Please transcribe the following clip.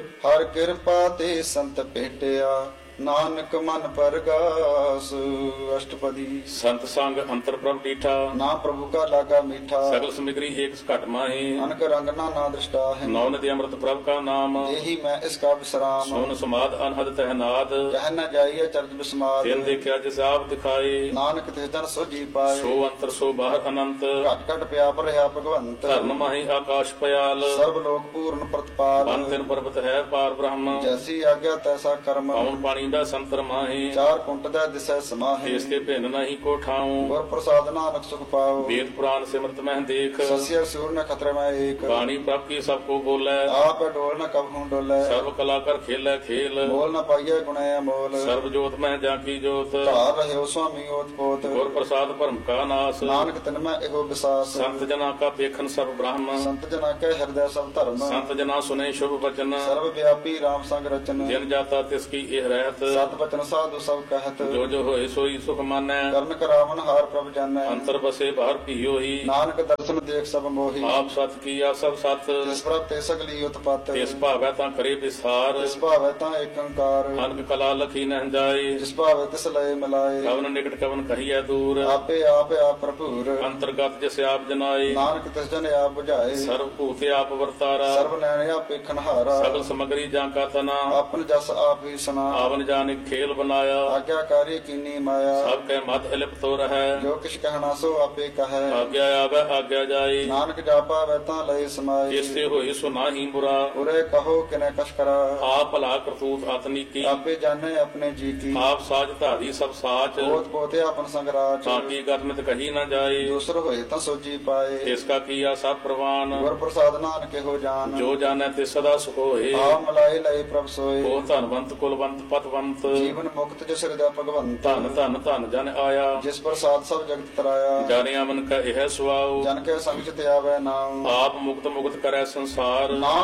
ਹਰ ਕਿਰਪਾ ਤੇ ਸੰਤ ਭੇਟਿਆ, ਨਾਨਕ ਮਨ ਪਰਗਾਸ। ਅਸ਼ਟਪਦੀ। ਸੰਤ ਸੰਗ ਅੰਤਰ ਪ੍ਰਭ ਡੀਠਾ, ਨਾ ਪ੍ਰਭੂ ਕਾ ਲਾਗਾ ਮੀਠਾ, ਸਗਲ ਸਮਿਗਰੀ ਏਕ ਘਟ ਮਾਹੀ। ਅਨਕ ਰੰਗ ਨਾ ਦ੍ਰਿਸ਼ਟਾ ਹੈ, ਨੌ ਨਦੀ ਅੰਮ੍ਰਿਤ ਪ੍ਰਭ ਕਾ ਨਾਮ। ਇਹੀ ਮੈਂ ਇਸ ਕਾ ਵਿਸਰਾਮ। ਸੋਨ ਸਮਾਦ ਅਨਹਦ ਤਹਿਨਾਦ, ਕਹਿ ਨ ਜਾਈਏ ਚਰਜ ਬਿਸਮਾਦ। ਤਿਨ ਦੇਖਿਆ ਜਿਸ ਆਪ ਦਿਖਾਏ, ਨਾਨਕ ਤਿਸ ਜਨ ਸੋਜੀ ਪਾਏ। ਸੋ ਅੰਤਰ ਸੋ ਬਾਹਰ ਅਨੰਤ, ਘਟ ਘਟ ਪਿਆਪ ਰਹਾ ਭਗਵੰਤ। ਧਰਨ ਮਾਹੀ ਆਕਾਸ਼ ਪਿਆਲ, ਸਰਬ ਲੋਕ ਪੂਰਨ ਪ੍ਰਤਪਾਲ। ਬਨ ਤਿਨ ਪਰਬਤ ਹੈ ਪਾਰ ਬ੍ਰਹਮ। ਜੈਸੀ ਆਗਿਆ ਤੈਸਾ ਕਰਮ, ਪਵਨ ਪਾਣੀ ਦਾ ਸੰਤਰ ਮਾਹੀ। ਚਾਰ ਕੁੰਟ ਦਾ ਦਿਸੈ ਸਮਾਹੀ। ਇਸ ਕੇ ਭਿੰਨ ਨਹੀਂ ਕੋ ਠਾਉ, ਗੁਰ ਪ੍ਰਸਾਦ ਨਾਨਕ ਸੁਖ ਪਾਓ। ਵੇਦ ਪੁਰਾਨ ਸਿਮਰਤ ਮਹਿ ਦੇਖ। ਸਸਿਆ ਸੂਰ ਨ ਖਤਰੇ ਮੈਂ ਏਕ, ਬਾਣੀ ਪ੍ਰਭ ਕੀ ਸਭ ਕੋ ਬੋਲੇ। ਆਪ ਡੋਲ ਨ ਕਬਹੂ ਡੋਲੇ। ਸਰਬ ਕਲਾ ਕਰ ਖੇਲੇ ਖੇਲ, ਬੋਲ ਨ ਪਾਈਏ ਗੁਣੇ ਅਮੋਲ। ਸਰਬ ਜੋਤ ਮਹਿ ਜਾ ਕੀ ਜੋਤ। ਧਾਰ ਰਹਿਓ ਸੁਆਮੀ ਓਤ ਪੋਤ। ਗੁਰ ਪ੍ਰਸਾਦ ਭਰਮ ਕਾ ਨਾਸ, ਨਾਨਕ ਤਿਨ ਮੈਂ ਇਹੋ ਵਿਸਾਸ। ਸੰਤ ਜਨਾ ਕਾ ਵੇਖਨ ਸਰਬ ਬ੍ਰਹਮ। ਸੰਤ ਜਨਾ ਕੈ ਹਿਰਦੈ ਸਭ ਧਰਮ। ਸੰਤ ਜਨਾ ਸੁਨੇ ਸ਼ੁਭ ਬਚਨ, ਸਰਬ ਵਿਆਪੀ ਰਾਮ ਸੰਗ ਰਚਨ। ਜਿਨ ਜਾਤਾ ਤਿਸ ਕੀ ਇਹ ਰਹਿਤ। ਸਤ ਬਚਨ ਸਾਧੂ ਸਭ ਕਹਿਤ, ਜੋ ਜੋ ਹੋਏ ਸੋਈ ਸੁਖ ਮਾਨੈ। ਕਰਨ ਕਰਾਵਨ ਹਾਰ ਪ੍ਰਭ ਜਾਣੈ। ਅੰਤਰ ਬਸੇ ਬਾਹਰ ਭੀਓ ਹੀ, ਨਾਨਕ ਦਰਸ਼ਨ ਦੇਖ ਸਭ ਮੋਹੀ। ਆਪ ਸਤ ਕੀਆ ਸਭ ਸਤ। ਤਿਸ ਪ੍ਰਭ ਤੇ ਸਗਲੀ ਉਤਪਤ। ਤਿਸ ਭਾਵੈ ਤਾਂ ਕਰੇ ਵਿਸਾਰ, ਤਿਸ ਭਾਵੈ ਤਾਂ ਏਕ ਓੰਕਾਰ। ਅਨਕ ਕਲਾ ਲਖੀ ਨਹਿ ਜਾਏ। ਜਿਸ ਭਾਵੈ ਤਿਸ ਲਏ ਮਿਲਾਏ। ਕਵਨ ਨਿਕਟ ਕਵਨ ਕਹੀਐ ਦੂਰ, ਆਪੇ ਆਪ ਭਰਪੂਰ। ਅੰਤਰਗਤ ਜਿਸ ਆਪ ਜਨਾਏ। ਨਾਨਕ ਤਿਸ ਜਨ ਆਪ ਬੁਝਾਏ। ਸਰਬ ਭੂਤ ਆਪ ਵਰਤਾਰਾ, ਸਰਬ ਨੈਣ ਆਪੇ ਖਨਹਾਰਾ। ਸਗਲ ਸਮਗਰੀ ਜਾਂ ਕਾ ਤਨਾ। ਆਪਨ ਜਸ ਆਪ ਹੀ ਸੁਨਾ। ਆਵਨ ਜਾਨਿ ਖੇਲ ਬਨਾਇਆ, ਆਗਿਆਕਾਰੀ ਕੀਨੀ ਮਾਇਆ। ਸਭ ਕੈ ਮਤ ਇਲਿਪਤ ਹੋ ਰਹੈ। ਜੋ ਕਿਛ ਕਹਿਣਾ ਸੋ ਆਪੇ ਕਹੈ। ਆਗਿਆ ਆਵੈ ਆਗਿਆ ਜਾਏ, ਨਾਨਕ ਜਾਪਾਵੈ ਤਾਂ ਲਏ ਸਮਾਏ। ਜਿਸ ਤੇ ਹੋਏ ਸੋ ਨਾਹੀ ਬੁਰਾ। ਉਰੇ ਕਹੋ ਕਿਨੈ ਕਛ ਕਰਾ। ਆਪ ਭਲਾ ਕਰਤੂਤ ਅਤਨੀ ਕੀ, ਆਪੇ ਜਾਣੈ ਆਪਣੇ ਜੀ ਕੀ। ਆਪ ਸਾਜ ਧਾਰੀ ਸਭ ਸਾਚ। ਪੋਤ ਪੋਤੇ ਆਪਨ ਸੰਗਰਾਚ। ਤਾਂ ਕੀ ਗਤਮਿਤ ਕਹੀ ਨਾ ਜਾਏ, ਦੂਸਰ ਹੋਏ ਤਾਂ ਸੋਜੀ ਪਾਏ। ਤਿਸ ਕਾ ਕੀਆ ਸਭ ਪ੍ਰਵਾਨ। ਗੁਰ ਪ੍ਰਸਾਦ ਨਾਨਕ ਇਹੋ ਜਾਨ। ਜੋ ਜਾਣੈ ਤਿਸ ਸਦਾ ਸੁਖ ਹੋਏ। ਆ ਮਲਾਏ ਲਏ ਪ੍ਰਭ ਸੋਏ। ਉਹ ਧਨਵੰਤ ਕੁਲਵੰਤ ਪਤਵੰਤ, ਜੀਵਨ ਮੁਕਤ ਜਿਸ ਹਿਰਦੈ ਭਗਵੰਤ। ਧਨ ਧਨ ਧਨ ਜਨ ਆਇਆ। ਜਿਸ ਪ੍ਰਸਾਦ ਸਭ ਜਗਤ ਤਰਾਇਆ। ਜਾਣਿਆ ਮਨ ਕਾ ਇਹ ਸੁਆਉ, ਜਨ ਕੇ ਸੰਗ ਚ ਤੇ ਆਵੈ ਨਾਮ। ਆਪ ਮੁਕਤ ਮੁਕਤ ਕਰੈ ਸੰਸਾਰ। ਨਾਮ